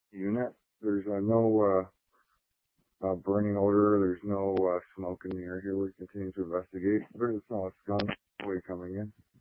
unit. There's no burning odor. There's no smoke in the air here. We continue to investigate. There's a smell of skunk way coming in.